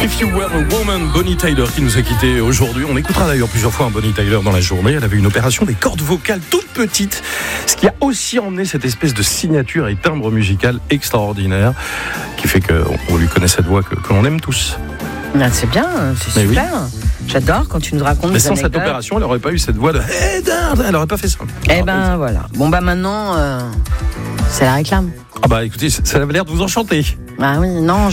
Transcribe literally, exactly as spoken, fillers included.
If You Were a Woman, Bonnie Tyler qui nous a quittés aujourd'hui. On écoutera d'ailleurs plusieurs fois un Bonnie Tyler dans la journée. Elle avait une opération des cordes vocales toutes petites, ce qui a aussi emmené cette espèce de signature et timbre musical extraordinaire qui fait qu'on lui connaît cette voix que, que l'on aime tous. Ah, c'est bien, c'est Mais super. oui. J'adore quand tu nous racontes Mais des sans anecdotes. cette opération, elle n'aurait pas eu cette voix de hey, elle n'aurait pas fait ça. Eh ben voilà. Bon bah maintenant, euh, c'est la réclame. Ah bah écoutez, ça avait l'air de vous enchanter. Ah oui, non,